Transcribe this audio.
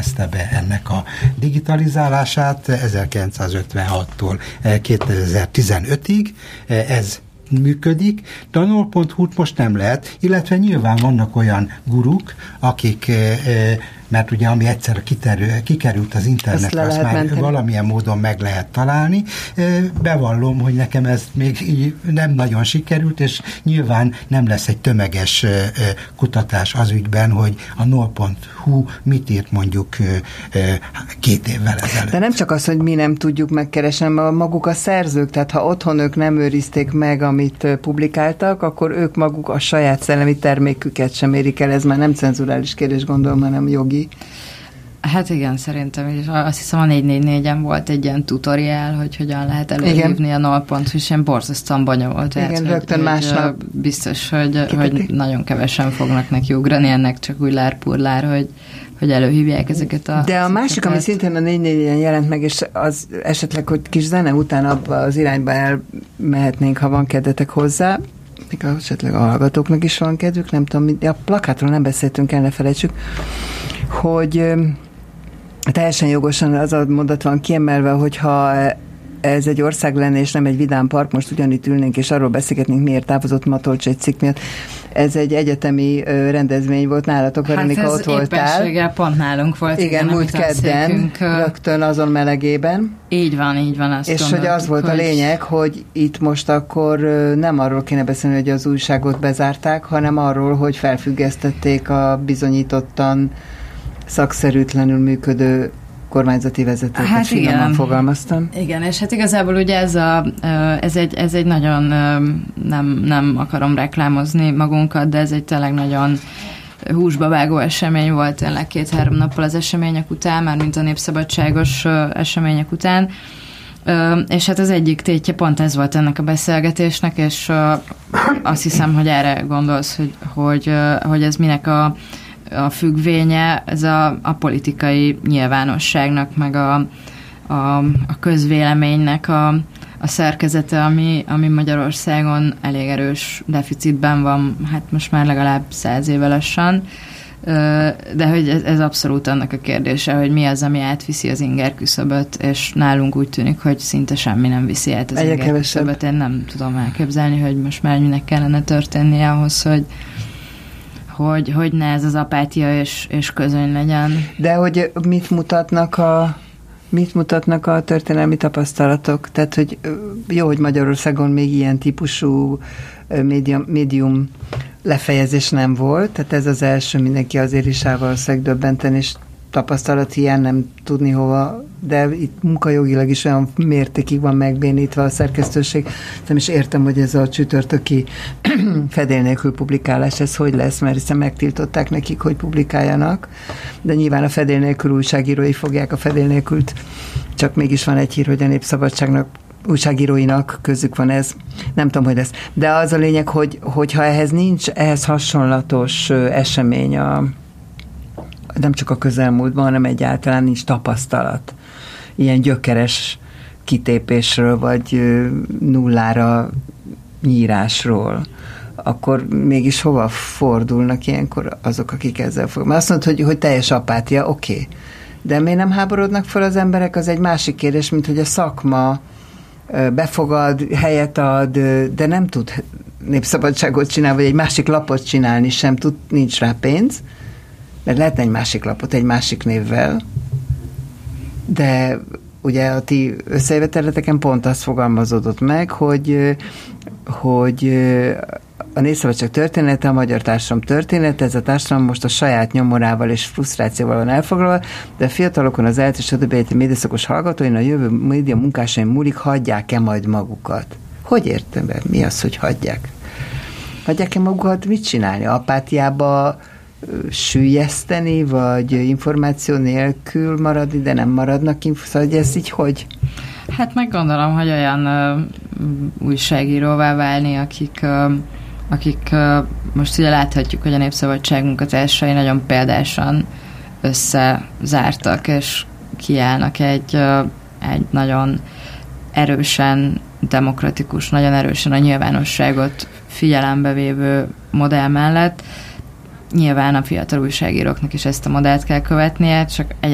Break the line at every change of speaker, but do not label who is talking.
fejezte be ennek a digitalizálását 1956-tól 2015-ig. Ez működik, de a NOL.hu-t most nem lehet, illetve nyilván vannak olyan guruk, akik, mert ugye ami egyszer kikerült az internetre, azt már menteni. Valamilyen módon meg lehet találni. Bevallom, hogy nekem ez még így nem nagyon sikerült, és nyilván nem lesz egy tömeges kutatás az ügyben, hogy a NOL.hu mit írt mondjuk 2 évvel ezelőtt.
De nem csak az, hogy mi nem tudjuk megkeresni, maguk a szerzők, tehát ha otthon ők nem őrizték meg, amit publikáltak, akkor ők maguk a saját szellemi terméküket sem érik el. Ez már nem cenzurális kérdés, gondolom, hanem jogi.
Hát igen, szerintem is. Azt hiszem a 444-en volt egy ilyen tutoriál, hogy hogyan lehet előhívni a NOL.hu, és ilyen borzasztóan bonyolult.
Igen, tehát, rögtön másnap.
Biztos, hogy nagyon kevesen fognak neki ugrani, ennek csak úgy lárpurlár, hogy előhívják ezeket a...
De a másik, ami szintén a 444-en jelent meg, és az esetleg, hogy kis zene után abba az irányba elmehetnénk, ha van kedvetek hozzá, még esetleg a hallgatóknak is van kedvük, nem tudom, a plakátról nem beszéltünk el, ne felejtsük, hogy teljesen jogosan az a mondat van kiemelve, hogyha ez egy ország lenne, és nem egy vidám park, most ugyanitt ülnénk, és arról beszélgetnénk, miért távozott Matolcs egy cikk miatt. Ez egy egyetemi rendezvény volt nálatok, Veronika, ott voltál. Hát ez
pont nálunk volt.
Igen, múlt kedden, rögtön azon melegében.
Így van.
És hogy az volt a lényeg, hogy itt most akkor nem arról kéne beszélni, hogy az újságot bezárták, hanem arról, hogy felfüggesztették a bizonyítottan szakszerűtlenül működő kormányzati vezetőket, hát finoman fogalmaztam.
Igen, és hát igazából ugye ez egy nagyon, nem akarom reklámozni magunkat, de ez egy tényleg nagyon húsba vágó esemény volt tényleg 2-3 nappal az események után, már mint a népszabadságos események után. És hát az egyik tétje pont ez volt ennek a beszélgetésnek, és azt hiszem, hogy erre gondolsz, hogy ez minek a függvénye, ez a politikai nyilvánosságnak, meg a közvéleménynek a szerkezete, ami Magyarországon elég erős deficitben van, hát most már legalább 100 éve lassan, de hogy ez abszolút annak a kérdése, hogy mi az, ami átviszi az inger küszöböt, és nálunk úgy tűnik, hogy szinte semmi nem viszi át az inger küszöböt. Én nem tudom elképzelni, hogy most már minek kellene történnie ahhoz, hogy ne ez az apátia és közöny legyen.
De hogy mit mutatnak a történelmi tapasztalatok? Tehát, hogy jó, hogy Magyarországon még ilyen típusú médium lefejezés nem volt, tehát ez az első, mindenki azért is áll valószínűleg döbbenten, és tapasztalat hiány nem tudni hova, de itt munkajogilag is olyan mértékig van megbénítva a szerkesztőség. Nem is értem, hogy ez a csütörtöki fedél nélkül publikálás, ez hogy lesz, mert hiszen megtiltották nekik, hogy publikáljanak, de nyilván a fedél nélkül újságírói fogják a fedél nélkült, csak mégis van egy hír, hogy a Népszabadságnak újságíróinak közük van ez. Nem tudom, hogy lesz. De az a lényeg, hogy ha ehhez hasonlatos esemény nem csak a közelmúltban, hanem egyáltalán nincs tapasztalat ilyen gyökeres kitépésről, vagy nullára nyírásról, akkor mégis hova fordulnak ilyenkor azok, akik ezzel fognak? Azt mondod, hogy teljes apátia, oké. De miért nem háborodnak fel az emberek? Az egy másik kérdés, mint hogy a szakma befogad, helyet ad, de nem tud népszabadságot csinálni, vagy egy másik lapot csinálni sem tud, nincs rá pénz, mert lehetne egy másik lapot, egy másik névvel, de ugye a ti összejöveteleteken pont azt fogalmazódott meg, hogy a Népszabadság története, a magyar társadalom története, ez a társadalom most a saját nyomorával és frusztrációval van elfoglalva, de a fiatalokon, az eltűnt és a többi médiaszakos hallgatóin a jövő média munkásain múlik, hagyják-e majd magukat? Hogy értem be? Mi az, hogy hagyják? Hagyják-e magukat mit csinálni? Apátiába süllyeszteni, vagy információ nélkül maradni, de nem maradnak szóval ez így hogy?
Hát meg gondolom, hogy olyan újságíróvá válni, akik most ugye láthatjuk, hogy a Népszabadság munkatársai nagyon példásan összezártak, és kiállnak egy nagyon erősen demokratikus, nagyon erősen a nyilvánosságot figyelembe vévő modell mellett. Nyilván a fiatal újságíróknak is ezt a modellt kell követnie, csak